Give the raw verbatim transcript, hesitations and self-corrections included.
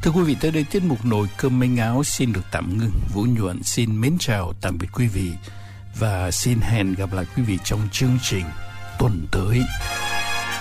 Thưa quý vị, tới đây tiết mục Nồi Cơm Manh Áo xin được tạm ngưng. Vũ Nhuận xin mến chào tạm biệt quý vị và xin hẹn gặp lại quý vị trong chương trình tuần tới.